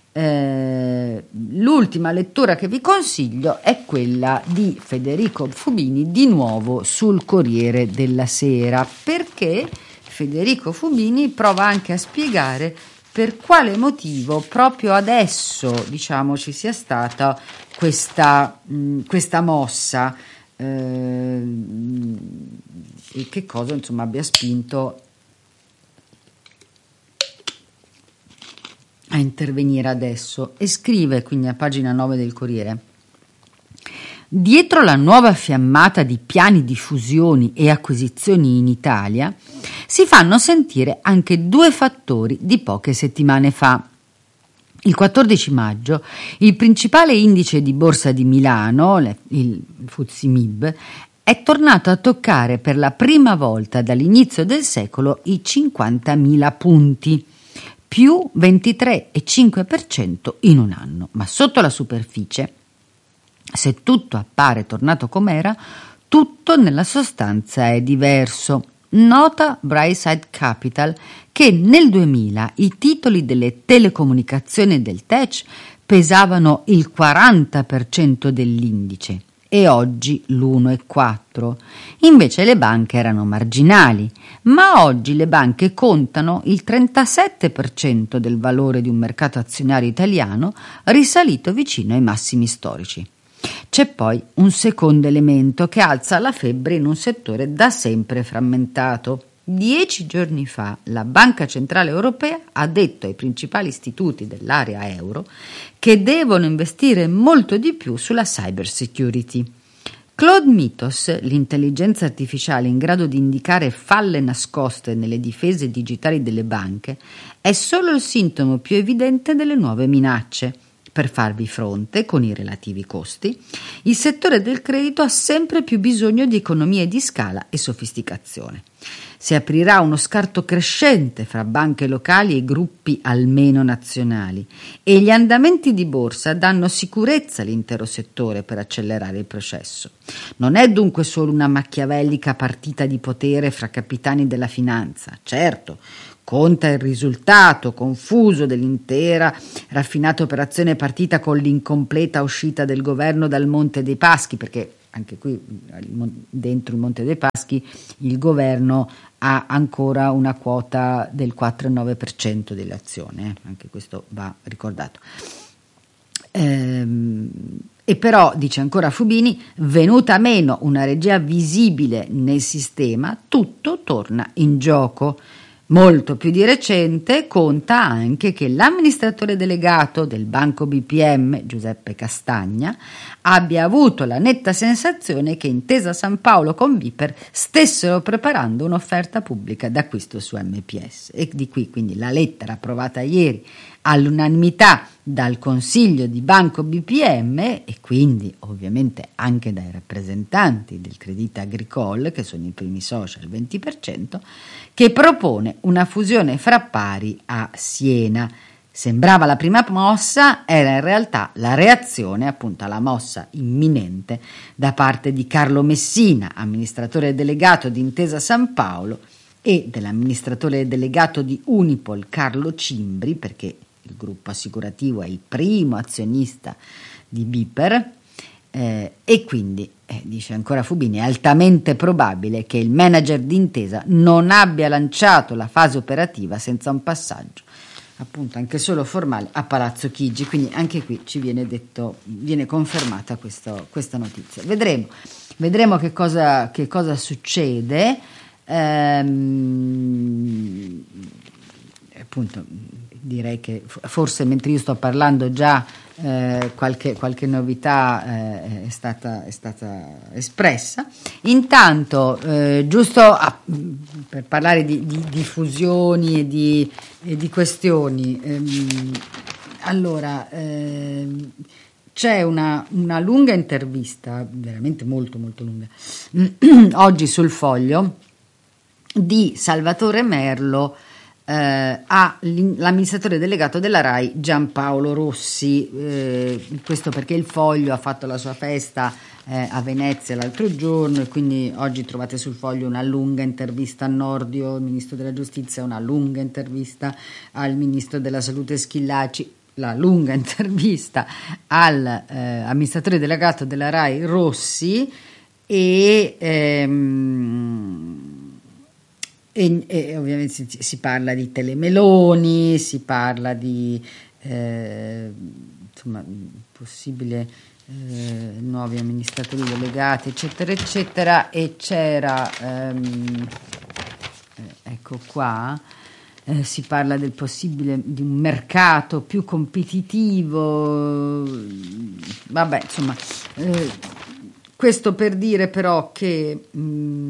Eh, l'ultima lettura che vi consiglio è quella di Federico Fubini, di nuovo sul Corriere della Sera, perché Federico Fubini prova anche a spiegare per quale motivo proprio adesso, diciamo, ci sia stata questa, mh, questa mossa eh, e che cosa, insomma, abbia spinto a intervenire adesso. E scrive quindi a pagina nove del Corriere: dietro la nuova fiammata di piani di fusioni e acquisizioni in Italia si fanno sentire anche due fattori di poche settimane fa. Il quattordici maggio il principale indice di borsa di Milano, il F T S E M I B, è tornato a toccare per la prima volta dall'inizio del secolo i cinquantamila punti, più ventitré virgola cinque per cento in un anno. Ma sotto la superficie, se tutto appare tornato com'era, tutto nella sostanza è diverso. Nota Brightside Capital, che che nel duemila i titoli delle telecomunicazioni del T E C pesavano il quaranta per cento dell'indice e oggi l'uno virgola quattro. Invece le banche erano marginali, ma oggi le banche contano il trentasette per cento del valore di un mercato azionario italiano, risalito vicino ai massimi storici. C'è poi un secondo elemento che alza la febbre in un settore da sempre frammentato. Dieci giorni fa la Banca Centrale Europea ha detto ai principali istituti dell'area euro che devono investire molto di più sulla cyber security. Claude Mythos, l'intelligenza artificiale in grado di indicare falle nascoste nelle difese digitali delle banche, è solo il sintomo più evidente delle nuove minacce. Per farvi fronte, con i relativi costi, il settore del credito ha sempre più bisogno di economie di scala e sofisticazione. Si aprirà uno scarto crescente fra banche locali e gruppi almeno nazionali e gli andamenti di borsa danno sicurezza all'intero settore per accelerare il processo. Non è dunque solo una machiavellica partita di potere fra capitani della finanza, certo. Conta il risultato confuso dell'intera raffinata operazione partita con l'incompleta uscita del governo dal Monte dei Paschi, perché anche qui dentro il Monte dei Paschi il governo ha ancora una quota del quattro virgola nove per cento delle azioni, eh? Anche questo va ricordato. Ehm, e però, dice ancora Fubini, venuta meno una regia visibile nel sistema, tutto torna in gioco. Molto più di recente conta anche che l'amministratore delegato del Banco B P M, Giuseppe Castagna, abbia avuto la netta sensazione che Intesa Sanpaolo con Viper stessero preparando un'offerta pubblica d'acquisto su M P S. E di qui quindi la lettera approvata ieri all'unanimità dal Consiglio di Banco B P M e quindi ovviamente anche dai rappresentanti del Crédit Agricole, che sono i primi soci al venti per cento, che propone una fusione fra pari a Siena. Sembrava la prima mossa, era in realtà la reazione appunto alla mossa imminente da parte di Carlo Messina, amministratore delegato di Intesa Sanpaolo, e dell'amministratore delegato di Unipol Carlo Cimbri, perché il gruppo assicurativo è il primo azionista di Biper, eh, e quindi, eh, dice ancora Fubini, è altamente probabile che il manager di Intesa non abbia lanciato la fase operativa senza un passaggio, appunto anche solo formale, a Palazzo Chigi. Quindi anche qui ci viene detto, viene confermata questo, questa notizia. Vedremo, vedremo che cosa, che cosa succede. Ehm, appunto direi che forse mentre io sto parlando già eh, qualche, qualche novità eh, è, stata, è stata espressa. Intanto eh, giusto a, per parlare di, di, di fusioni e di, e di questioni, ehm, allora ehm, c'è una, una lunga intervista, veramente molto molto lunga, oggi sul Foglio, di Salvatore Merlo eh, all'amministratore delegato della RAI Giampaolo Rossi, eh, questo perché il Foglio ha fatto la sua festa eh, a Venezia l'altro giorno e quindi oggi trovate sul Foglio una lunga intervista a Nordio, il ministro della giustizia, una lunga intervista al ministro della salute Schillaci, la lunga intervista all'amministratore eh, delegato della RAI Rossi e ehm, E, e ovviamente si, si parla di telemeloni, si parla di eh, insomma, possibile eh, nuovi amministratori delegati, eccetera, eccetera. E c'era, ehm, eh, ecco qua, eh, si parla del possibile di un mercato più competitivo. Vabbè, insomma, eh, questo per dire però che mh,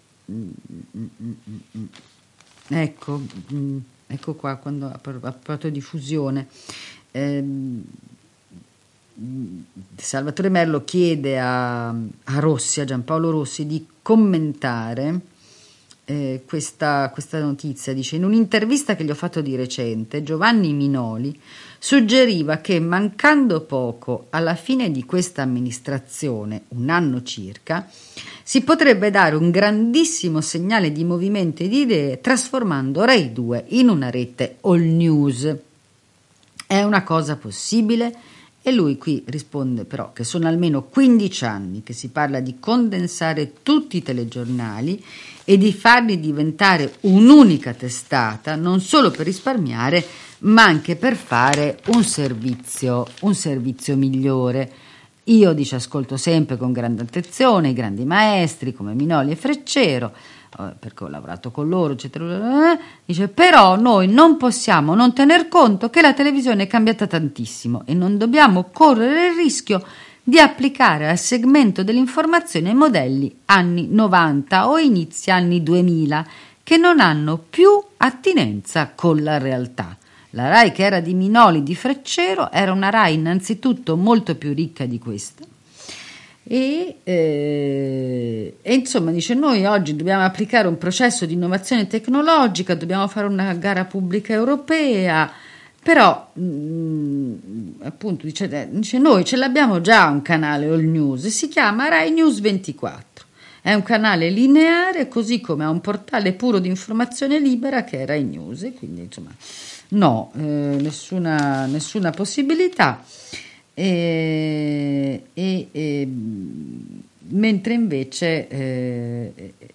ecco ecco qua quando ha parlato di fusione eh, Salvatore Merlo chiede a, a Rossi, a Giampaolo Rossi, di commentare eh, questa, questa notizia, dice: in un'intervista che gli ho fatto di recente, Giovanni Minoli suggeriva che mancando poco alla fine di questa amministrazione, un anno circa, si potrebbe dare un grandissimo segnale di movimento e di idee trasformando Rai due in una rete all news. È una cosa possibile? E lui qui risponde però che sono almeno quindici anni che si parla di condensare tutti i telegiornali e di farli diventare un'unica testata, non solo per risparmiare, ma anche per fare un servizio, un servizio migliore. Io, dice, ascolto sempre con grande attenzione i grandi maestri come Minoli e Freccero, perché ho lavorato con loro, eccetera. Dice, però noi non possiamo non tener conto che la televisione è cambiata tantissimo e non dobbiamo correre il rischio di applicare al segmento dell'informazione modelli anni novanta o inizi anni duemila che non hanno più attinenza con la realtà. La Rai che era di Minoli, di Freccero, era una Rai innanzitutto molto più ricca di questa. E, eh, e insomma dice, noi oggi dobbiamo applicare un processo di innovazione tecnologica, dobbiamo fare una gara pubblica europea, però mh, appunto dice, dice noi ce l'abbiamo già un canale all news, si chiama Rai News ventiquattro, è un canale lineare così come ha un portale puro di informazione libera che è Rai News, e quindi insomma no, eh, nessuna, nessuna possibilità. E, e, e, mentre invece eh,